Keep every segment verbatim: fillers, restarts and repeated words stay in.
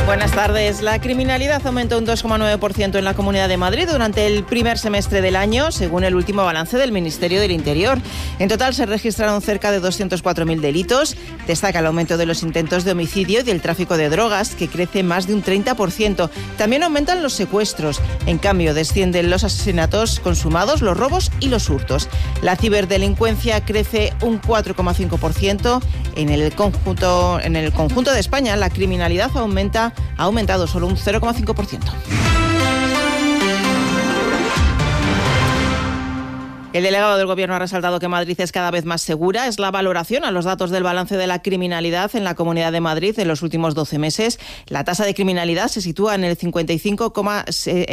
Buenas tardes. La criminalidad aumentó un dos coma nueve por ciento en la Comunidad de Madrid durante el primer semestre del año, según el último balance del Ministerio del Interior. En total se registraron cerca de doscientos cuatro mil delitos. Destaca el aumento de los intentos de homicidio y del tráfico de drogas, que crece más de un treinta por ciento. También aumentan los secuestros. En cambio, descienden los asesinatos consumados, los robos y los hurtos. La ciberdelincuencia crece un cuatro coma cinco por ciento. En el conjunto, en el conjunto de España, la criminalidad aumenta ha aumentado solo un cero coma cinco por ciento. El delegado del Gobierno ha resaltado que Madrid es cada vez más segura. Es la valoración a los datos del balance de la criminalidad en la Comunidad de Madrid en los últimos doce meses. La tasa de criminalidad se sitúa en el cincuenta y cinco coma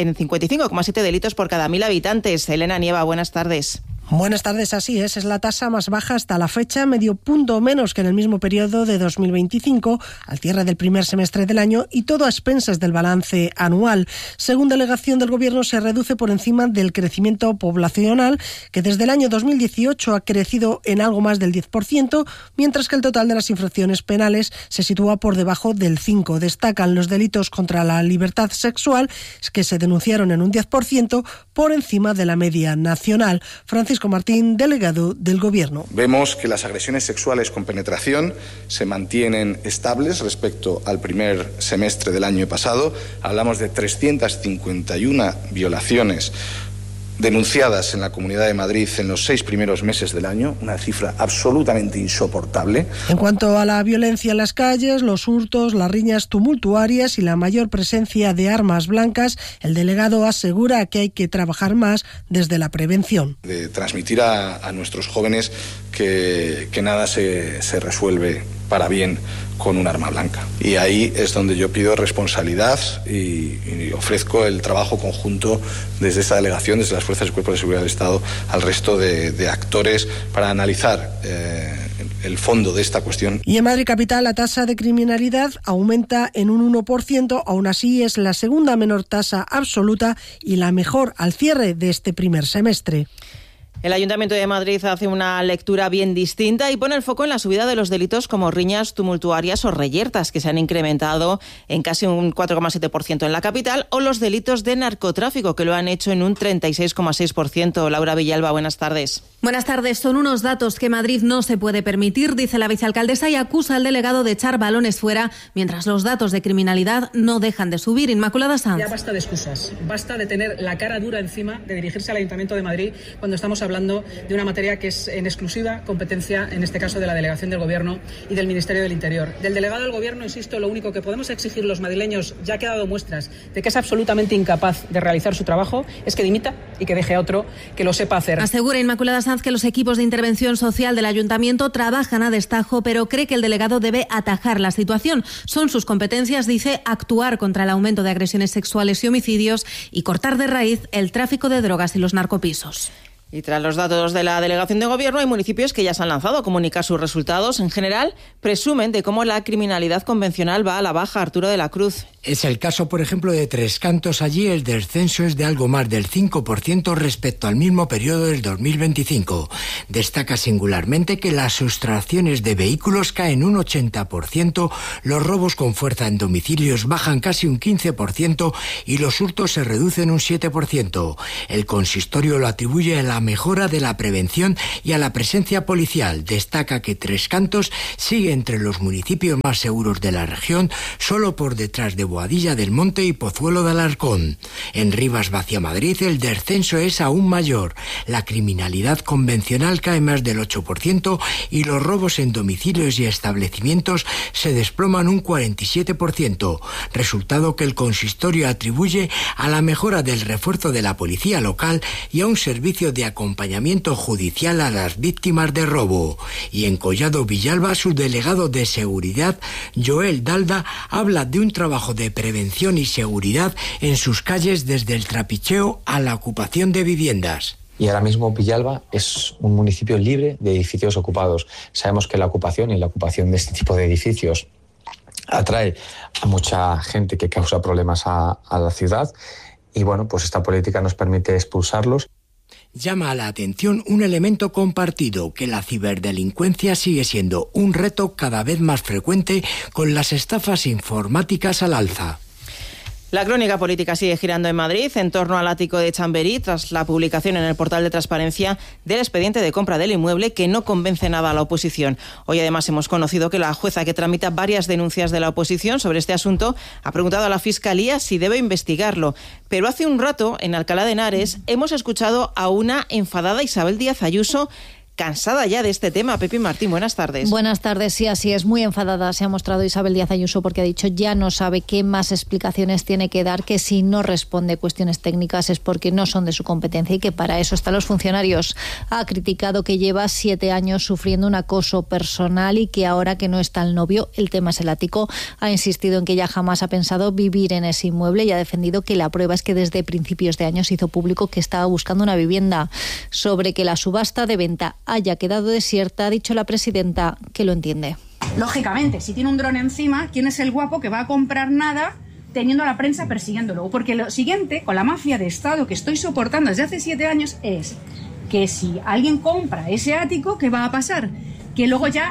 siete delitos por cada mil habitantes. Elena Nieva, buenas tardes. Buenas tardes, así es. Es la tasa más baja hasta la fecha, medio punto menos que en el mismo periodo de dos mil veinticinco, al cierre del primer semestre del año, y todo a expensas del balance anual. Según delegación del Gobierno, se reduce por encima del crecimiento poblacional, que desde el año dos mil dieciocho ha crecido en algo más del diez por ciento, mientras que el total de las infracciones penales se sitúa por debajo del cinco por ciento. Destacan los delitos contra la libertad sexual, que se denunciaron en un diez por ciento, por encima de la media nacional. Francisco Martín, delegado del Gobierno. Vemos que las agresiones sexuales con penetración se mantienen estables respecto al primer semestre del año pasado. Hablamos de trescientas cincuenta y una violaciones denunciadas en la Comunidad de Madrid en los seis primeros meses del año, una cifra absolutamente insoportable. En cuanto a la violencia en las calles, los hurtos, las riñas tumultuarias y la mayor presencia de armas blancas, el delegado asegura que hay que trabajar más desde la prevención. De transmitir a, a nuestros jóvenes que, que nada se, se resuelve para bien con un arma blanca. Y ahí es donde yo pido responsabilidad y, y ofrezco el trabajo conjunto desde esta delegación, desde las Fuerzas y Cuerpos de Seguridad del Estado, al resto de, de actores para analizar eh, el fondo de esta cuestión. Y en Madrid capital la tasa de criminalidad aumenta en un uno por ciento, aún así es la segunda menor tasa absoluta y la mejor al cierre de este primer semestre. El Ayuntamiento de Madrid hace una lectura bien distinta y pone el foco en la subida de los delitos como riñas tumultuarias o reyertas, que se han incrementado en casi un cuatro coma siete por ciento en la capital, o los delitos de narcotráfico, que lo han hecho en un treinta y seis coma seis por ciento. Laura Villalba, buenas tardes. Buenas tardes. Son unos datos que Madrid no se puede permitir, dice la vicealcaldesa, y acusa al delegado de echar balones fuera, mientras los datos de criminalidad no dejan de subir. Inmaculada Sanz. Ya basta de excusas, basta de tener la cara dura encima, de dirigirse al Ayuntamiento de Madrid cuando estamos hablando de una materia que es en exclusiva competencia, en este caso de la Delegación del Gobierno y del Ministerio del Interior. Del delegado del Gobierno, insisto, lo único que podemos exigir los madrileños, ya que ha dado muestras de que es absolutamente incapaz de realizar su trabajo, es que dimita y que deje a otro que lo sepa hacer. Asegura Inmaculada Sanz que los equipos de intervención social del Ayuntamiento trabajan a destajo, pero cree que el delegado debe atajar la situación. Son sus competencias, dice, actuar contra el aumento de agresiones sexuales y homicidios y cortar de raíz el tráfico de drogas y los narcopisos. Y tras los datos de la Delegación de Gobierno, hay municipios que ya se han lanzado a comunicar sus resultados. En general, presumen de cómo la criminalidad convencional va a la baja. Arturo de la Cruz. Es el caso, por ejemplo, de Tres Cantos. Allí el descenso es de algo más del cinco por ciento respecto al mismo periodo del dos mil veinticinco. Destaca singularmente que las sustracciones de vehículos caen un ochenta por ciento, los robos con fuerza en domicilios bajan casi un quince por ciento y los hurtos se reducen un siete por ciento. El consistorio lo atribuye a la mejora de la prevención y a la presencia policial. Destaca que Tres Cantos sigue entre los municipios más seguros de la región, solo por detrás de Boadilla del Monte y Pozuelo de Alarcón. En Rivas Vacia Madrid el descenso es aún mayor. La criminalidad convencional cae más del ocho por ciento y los robos en domicilios y establecimientos se desploman un cuarenta y siete por ciento, resultado que el consistorio atribuye a la mejora del refuerzo de la policía local y a un servicio de acompañamiento judicial a las víctimas de robo. Y en Collado Villalba, su delegado de seguridad, Joel Dalda, habla de un trabajo de prevención y seguridad en sus calles, desde el trapicheo a la ocupación de viviendas. Y ahora mismo Villalba es un municipio libre de edificios ocupados. Sabemos que la ocupación y la ocupación de este tipo de edificios atrae a mucha gente que causa problemas a, a la ciudad, y bueno, pues esta política nos permite expulsarlos. llama a la atención un elemento compartido, que la ciberdelincuencia sigue siendo un reto cada vez más frecuente, con las estafas informáticas al alza. La crónica política sigue girando en Madrid en torno al ático de Chamberí tras la publicación en el portal de transparencia del expediente de compra del inmueble, que no convence nada a la oposición. Hoy además hemos conocido que la jueza que tramita varias denuncias de la oposición sobre este asunto ha preguntado a la Fiscalía si debe investigarlo. Pero hace un rato, en Alcalá de Henares, hemos escuchado a una enfadada Isabel Díaz Ayuso, cansada ya de este tema. Pepi Martín, buenas tardes. Buenas tardes, sí, así es, muy enfadada se ha mostrado Isabel Díaz Ayuso, porque ha dicho ya no sabe qué más explicaciones tiene que dar, que si no responde cuestiones técnicas es porque no son de su competencia y que para eso están los funcionarios. Ha criticado que lleva siete años sufriendo un acoso personal y que ahora que no está el novio, el tema es el ático. Ha insistido en que ella jamás ha pensado vivir en ese inmueble y ha defendido que la prueba es que desde principios de año se hizo público que estaba buscando una vivienda. Sobre que la subasta de venta haya quedado desierta, ha dicho la presidenta que lo entiende. Lógicamente, si tiene un dron encima, ¿quién es el guapo que va a comprar nada teniendo a la prensa persiguiéndolo? Porque lo siguiente, con la mafia de Estado que estoy soportando desde hace siete años, es que si alguien compra ese ático, ¿qué va a pasar? Que luego ya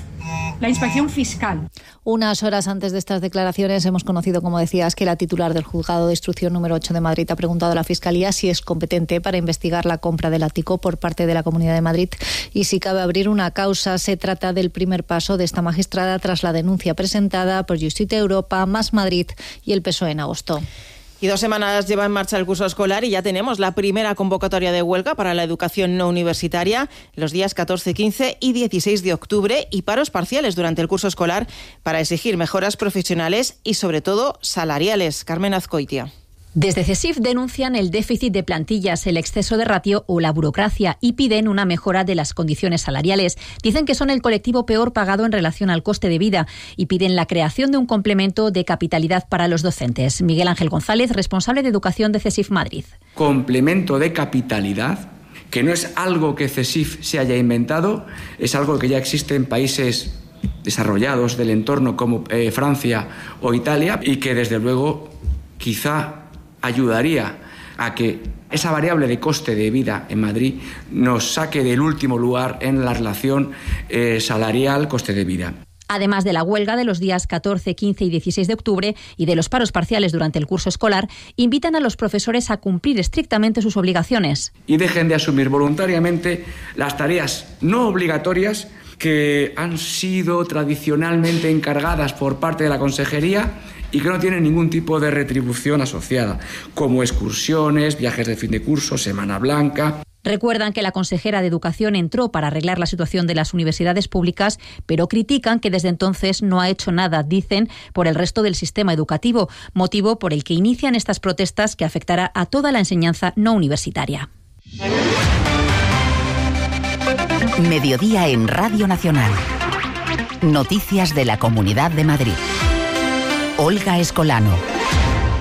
la inspección fiscal. Unas horas antes de estas declaraciones hemos conocido, como decías, que la titular del Juzgado de Instrucción número ocho de Madrid ha preguntado a la Fiscalía si es competente para investigar la compra del ático por parte de la Comunidad de Madrid y si cabe abrir una causa. Se trata del primer paso de esta magistrada tras la denuncia presentada por Justícia Europa, Más Madrid y el P S O E en agosto. Y dos semanas lleva en marcha el curso escolar y ya tenemos la primera convocatoria de huelga para la educación no universitaria los días catorce, quince y dieciséis de octubre, y paros parciales durante el curso escolar para exigir mejoras profesionales y sobre todo salariales. Carmen Azcoitia. Desde CESIF denuncian el déficit de plantillas, el exceso de ratio o la burocracia y piden una mejora de las condiciones salariales. Dicen que son el colectivo peor pagado en relación al coste de vida y piden la creación de un complemento de capitalidad para los docentes. Miguel Ángel González, responsable de Educación de CESIF Madrid. Complemento de capitalidad, que no es algo que CESIF se haya inventado, es algo que ya existe en países desarrollados del entorno como eh, Francia o Italia, y que desde luego quizá ayudaría a que esa variable de coste de vida en Madrid nos saque del último lugar en la relación eh, salarial-coste de vida. Además de la huelga de los días catorce, quince y dieciséis de octubre y de los paros parciales durante el curso escolar, invitan a los profesores a cumplir estrictamente sus obligaciones. Y dejen de asumir voluntariamente las tareas no obligatorias que han sido tradicionalmente encargadas por parte de la Consejería y que no tienen ningún tipo de retribución asociada, como excursiones, viajes de fin de curso, Semana Blanca. Recuerdan que la consejera de Educación entró para arreglar la situación de las universidades públicas, pero critican que desde entonces no ha hecho nada, dicen, por el resto del sistema educativo, motivo por el que inician estas protestas que afectará a toda la enseñanza no universitaria. Mediodía en Radio Nacional. Noticias de la Comunidad de Madrid. Olga Escolano.